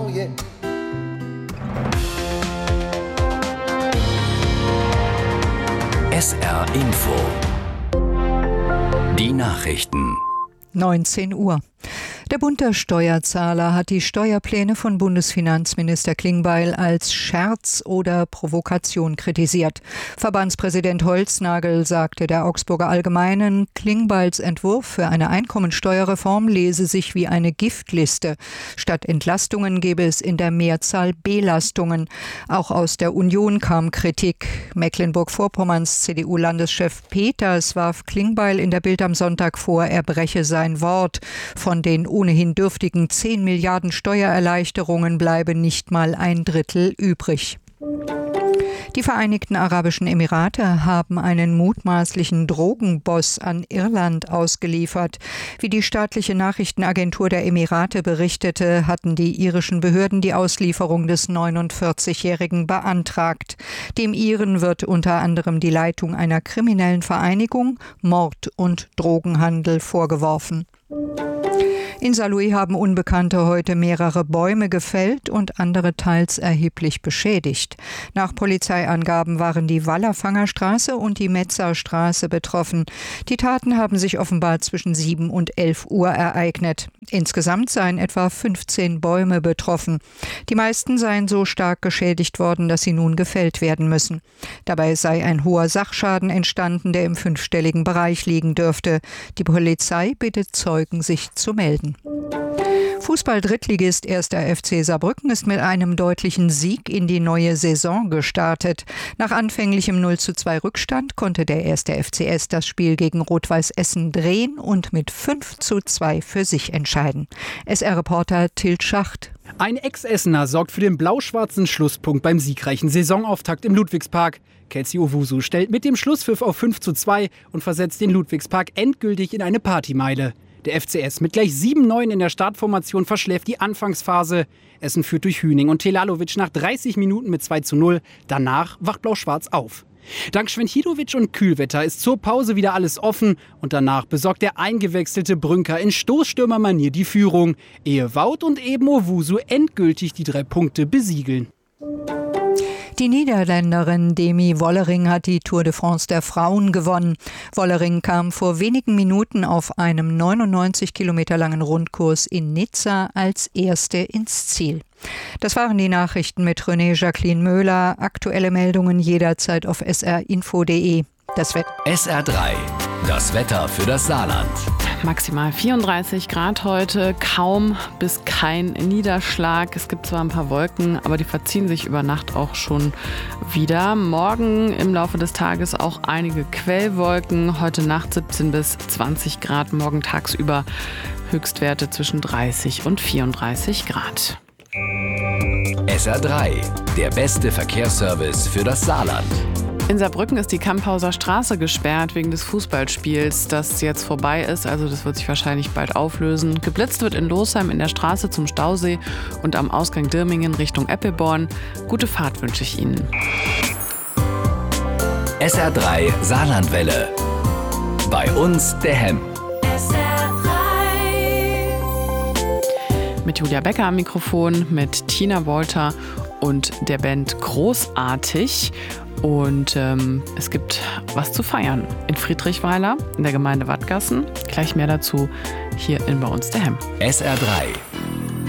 yeah. SR Info. Die Nachrichten. 19 Uhr. Der Bund der Steuerzahler hat die Steuerpläne von Bundesfinanzminister Klingbeil als Scherz oder Provokation kritisiert. Verbandspräsident Holznagel sagte der Augsburger Allgemeinen, Klingbeils Entwurf für eine Einkommensteuerreform lese sich wie eine Giftliste. Statt Entlastungen gebe es in der Mehrzahl Belastungen. Auch aus der Union kam Kritik. Mecklenburg-Vorpommerns CDU-Landeschef Peters warf Klingbeil in der Bild am Sonntag vor, er breche sein Wort. Von den ohnehin dürftigen 10 Milliarden Steuererleichterungen bleibe nicht mal ein Drittel übrig. Die Vereinigten Arabischen Emirate haben einen mutmaßlichen Drogenboss an Irland ausgeliefert. Wie die staatliche Nachrichtenagentur der Emirate berichtete, hatten die irischen Behörden die Auslieferung des 49-Jährigen beantragt. Dem Iren wird unter anderem die Leitung einer kriminellen Vereinigung, Mord und Drogenhandel vorgeworfen. In Saarlouis haben Unbekannte heute mehrere Bäume gefällt und andere teils erheblich beschädigt. Nach Polizeiangaben waren die Wallerfangerstraße und die Metzerstraße betroffen. Die Taten haben sich offenbar zwischen 7 und 11 Uhr ereignet. Insgesamt seien etwa 15 Bäume betroffen. Die meisten seien so stark geschädigt worden, dass sie nun gefällt werden müssen. Dabei sei ein hoher Sachschaden entstanden, der im 5-stelligen Bereich liegen dürfte. Die Polizei bittet Zeugen, sich zu melden. Fußball-Drittligist 1. FC Saarbrücken ist mit einem deutlichen Sieg in die neue Saison gestartet. Nach anfänglichem 0:2 Rückstand konnte der 1. FCS das Spiel gegen Rot-Weiß Essen drehen und mit 5:2 für sich entscheiden. SR-Reporter Tilt Schacht. Ein Ex-Essener sorgt für den blau-schwarzen Schlusspunkt beim siegreichen Saisonauftakt im Ludwigspark. Kelsey Owusu stellt mit dem Schlusspfiff auf 5:2 und versetzt den Ludwigspark endgültig in eine Partymeile. Der FCS mit gleich 7-9 in der Startformation verschläft die Anfangsphase. Essen führt durch Hüning und Telalovic nach 30 Minuten mit 2:0. Danach wacht Blau-Schwarz auf. Dank Schwenthidovic und Kühlwetter ist zur Pause wieder alles offen und danach besorgt der eingewechselte Brünker in Stoßstürmermanier die Führung, ehe Wout und eben Owusu endgültig die 3 Punkte besiegeln. Die Niederländerin Demi Wollering hat die Tour de France der Frauen gewonnen. Wollering kam vor wenigen Minuten auf einem 99 Kilometer langen Rundkurs in Nizza als Erste ins Ziel. Das waren die Nachrichten mit René Jacqueline Möhler. Aktuelle Meldungen jederzeit auf srinfo.de. Das Wetter. SR3, das Wetter für das Saarland. Maximal 34 Grad heute, kaum bis kein Niederschlag. Es gibt zwar ein paar Wolken, aber die verziehen sich über Nacht auch schon wieder. Morgen im Laufe des Tages auch einige Quellwolken. Heute Nacht 17 bis 20 Grad, morgen tagsüber Höchstwerte zwischen 30 und 34 Grad. SR3, der beste Verkehrsservice für das Saarland. In Saarbrücken ist die Kamphauser Straße gesperrt wegen des Fußballspiels, das jetzt vorbei ist. Also das wird sich wahrscheinlich bald auflösen. Geblitzt wird in Losheim in der Straße zum Stausee und am Ausgang Dirmingen Richtung Eppelborn. Gute Fahrt wünsche ich Ihnen. SR3 Saarlandwelle. Bei uns der Hemm. Mit Julia Becker am Mikrofon, mit Tina Wolter und der Band Großartig. Und es gibt was zu feiern in Friedrichweiler, in der Gemeinde Wattgassen. Gleich mehr dazu hier in Bei uns der Hemm. SR3